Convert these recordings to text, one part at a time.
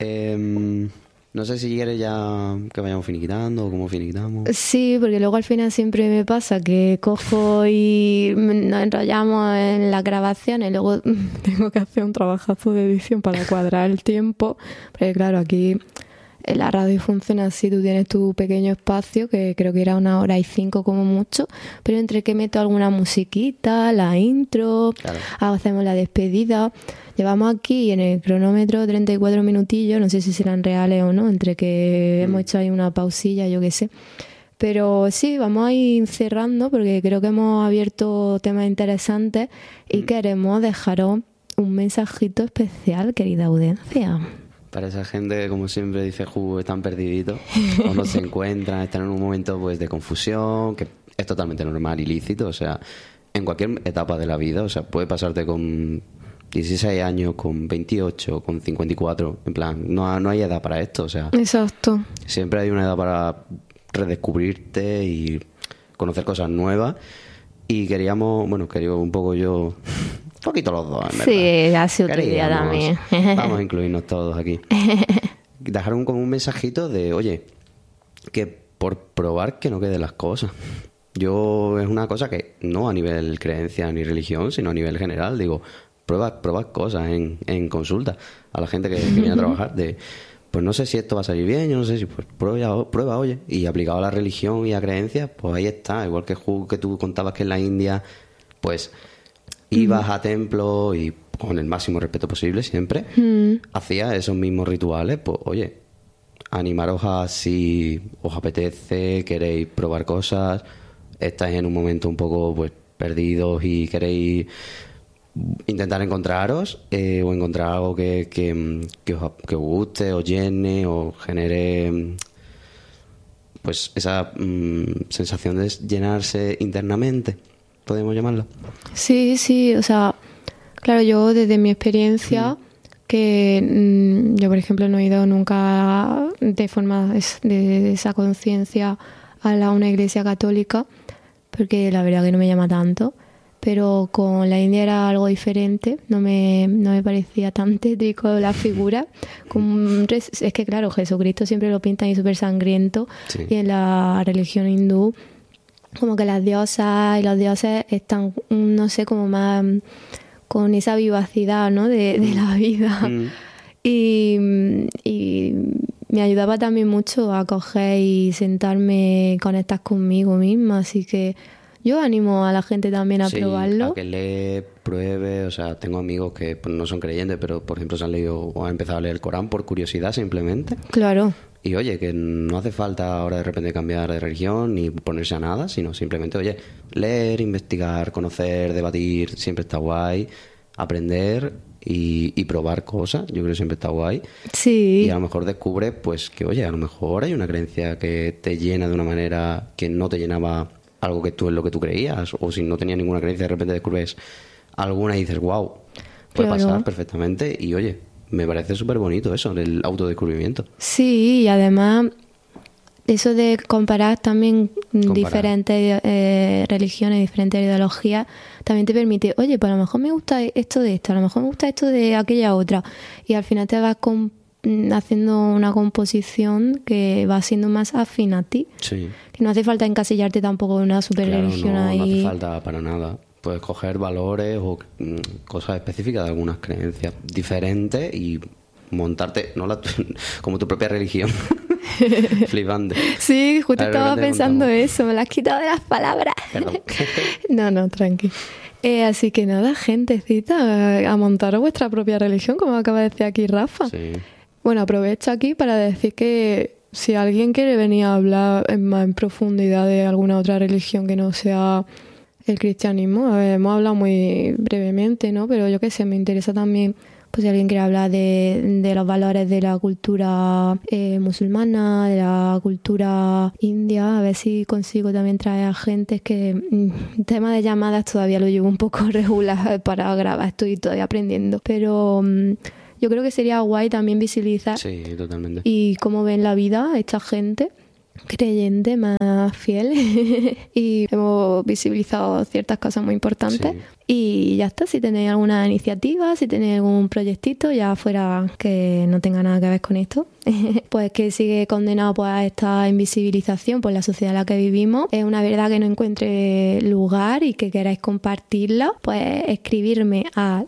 No sé si quieres ya que vayamos finiquitando o cómo finiquitamos. Sí, porque luego al final siempre me pasa que cojo y nos enrollamos en las grabaciones y luego tengo que hacer un trabajazo de edición para cuadrar el tiempo. Porque claro, aquí en la radio funciona así, tú tienes tu pequeño espacio, que creo que era 1:05 como mucho, pero entre que meto alguna musiquita, la intro, Claro. hacemos la despedida. Llevamos aquí en el cronómetro 34 minutillos, no sé si serán reales o no, entre que hemos hecho ahí una pausilla, yo qué sé. Pero sí, vamos a ir cerrando porque creo que hemos abierto temas interesantes y queremos dejaros un mensajito especial, querida audiencia. Para esa gente que, como siempre dice Ju, están perdiditos o no se encuentran, están en un momento pues de confusión, que es totalmente normal y lícito, o sea, en cualquier etapa de la vida, o sea, puede pasarte con 16 años, con 28, con 54, en plan, no hay edad para esto, o sea, Exacto. siempre hay una edad para redescubrirte y conocer cosas nuevas. Y queríamos un poco yo, un poquito los dos, en verdad. Sí, ha sido tu idea Queríamos, también. vamos a incluirnos todos aquí. Dejar como un mensajito de, oye, que por probar que no queden las cosas. Yo es una cosa que no a nivel creencia ni religión, sino a nivel general, digo, prueba cosas en consulta a la gente que viene a trabajar de, pues no sé si esto va a salir bien, yo no sé si, pues prueba, oye, y aplicado a la religión y a creencias, pues ahí está, igual que que tú contabas que en la India, pues ibas a templos y con el máximo respeto posible siempre, hacías esos mismos rituales, pues oye, animaros a si os apetece, queréis probar cosas, estáis en un momento un poco pues perdidos y queréis intentar encontraros o encontrar algo que os guste, os llene, o genere pues esa sensación de llenarse internamente, podemos llamarla. Sí, o sea, claro, yo desde mi experiencia, que yo por ejemplo no he ido nunca de forma de esa conciencia a una iglesia católica, porque la verdad que no me llama tanto. Pero con la India era algo diferente, no me parecía tan tétrico la figura. Es que claro, Jesucristo siempre lo pintan ahí súper sangriento, sí. Y en la religión hindú como que las diosas y los dioses están, no sé, como más con esa vivacidad, ¿no? de la vida. Y me ayudaba también mucho a coger y sentarme, conectar conmigo misma, así que yo animo a la gente también a probarlo. A que le pruebe, o sea, tengo amigos que pues, no son creyentes, pero por ejemplo se han leído o han empezado a leer el Corán por curiosidad simplemente. Claro. Y oye, que no hace falta ahora de repente cambiar de religión ni ponerse a nada, sino simplemente, oye, leer, investigar, conocer, debatir, siempre está guay, aprender y probar cosas, yo creo que siempre está guay. Sí. Y a lo mejor descubres, pues, que oye, a lo mejor hay una creencia que te llena de una manera que no te llenaba algo que tú es lo que tú creías, o si no tenías ninguna creencia de repente descubres alguna y dices wow, puede pasar perfectamente. Y oye, me parece súper bonito eso, el autodescubrimiento. Sí, y además eso de comparar también diferentes religiones, diferentes ideologías, también te permite, oye, pues a lo mejor me gusta esto de esto, a lo mejor me gusta esto de aquella otra, y al final te vas haciendo una composición que va siendo más afín a ti. Sí. Que no hace falta encasillarte tampoco en una super religión ahí. No hace falta para nada. Puedes coger valores o cosas específicas de algunas creencias diferentes y montarte como tu propia religión. Flipante. Sí, justo estaba pensando eso, me lo has quitado de las palabras. Perdón. No, tranqui. Así que nada, gentecita, a montar vuestra propia religión, como acaba de decir aquí Rafa. Sí. Bueno, aprovecho aquí para decir que si alguien quiere venir a hablar más en profundidad de alguna otra religión que no sea el cristianismo, hemos hablado muy brevemente, ¿no? Pero yo qué sé, me interesa también, pues si alguien quiere hablar de los valores de la cultura musulmana, de la cultura india, a ver si consigo también traer a gente. Es que el tema de llamadas todavía lo llevo un poco regular para grabar, estoy todavía aprendiendo, pero yo creo que sería guay también visibilizar. Sí, totalmente. Y cómo ven la vida esta gente creyente más fiel. Y hemos visibilizado ciertas cosas muy importantes. Sí. Y ya está, si tenéis alguna iniciativa, si tenéis algún proyectito, ya fuera que no tenga nada que ver con esto, pues que sigue condenado pues, a esta invisibilización por la sociedad en la que vivimos, es una verdad que no encuentre lugar y que queráis compartirla, pues escribirme a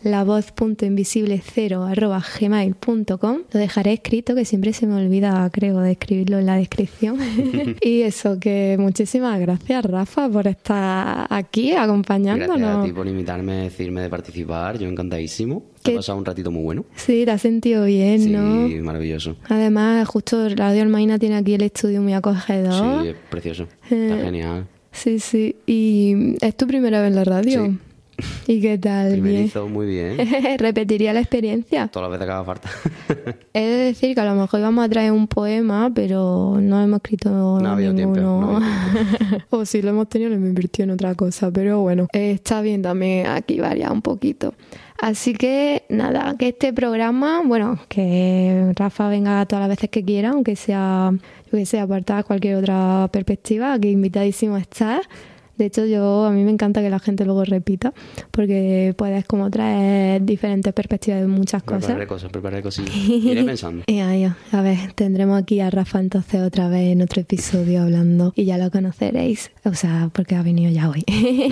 lavoz.invisible0@gmail.com. Lo dejaré escrito, que siempre se me olvida, creo, de escribirlo en la descripción. Y eso, que muchísimas gracias, Rafa, por estar aquí acompañándonos. Gracias a ti por invitarme, decirme de participar, yo encantadísimo. Te ha pasado un ratito muy bueno. Sí, te has sentido bien, ¿no? Sí, maravilloso. Además, justo Radio Almaina tiene aquí el estudio muy acogedor. Sí, es precioso. Está genial. Sí, sí. ¿Y es tu primera vez en la radio? Sí. ¿Y qué tal? Primerizo, muy bien. ¿Repetiría la experiencia? Todas las veces que haga falta. Es decir, que a lo mejor íbamos a traer un poema, pero no hemos escrito No ha habido ninguno. tiempo. No ha habido tiempo. O si lo hemos tenido, lo hemos invertido en otra cosa. Pero bueno, está bien también aquí variar un poquito. Así que nada, que este programa, bueno, que Rafa venga todas las veces que quiera, aunque sea, yo que sé, apartar cualquier otra perspectiva, que invitadísimo está. De hecho, a mí me encanta que la gente luego repita, porque puedes como traer diferentes perspectivas de muchas cosas. Prepararé cosillas. Iré pensando. Ya. A ver, tendremos aquí a Rafa entonces otra vez en otro episodio hablando y ya lo conoceréis, o sea, porque ha venido ya hoy.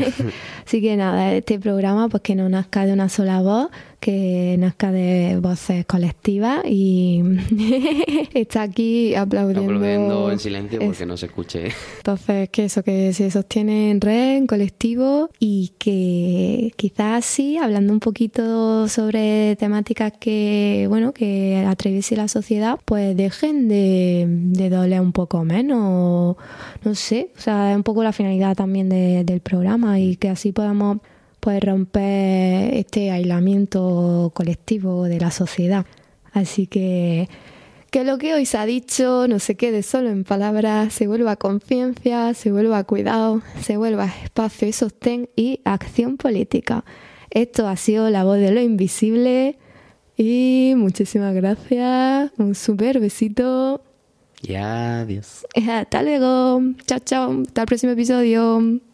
Así que nada, este programa pues que no nazca de una sola voz, que nazca de voces colectivas y está aquí aplaudiendo en silencio porque no se escuche. Entonces, que se sostiene en red, en colectivo y que quizás sí, hablando un poquito sobre temáticas que atraviese la sociedad, pues dejen de doler un poco menos, no sé, o sea, es un poco la finalidad también del programa y que así podamos pues romper este aislamiento colectivo de la sociedad. Así que lo que hoy se ha dicho no se quede solo en palabras, se vuelva conciencia, se vuelva cuidado, se vuelva espacio y sostén y acción política. Esto ha sido La Voz de lo Invisible y muchísimas gracias, un súper besito. Y adiós. Hasta luego, chao, hasta el próximo episodio.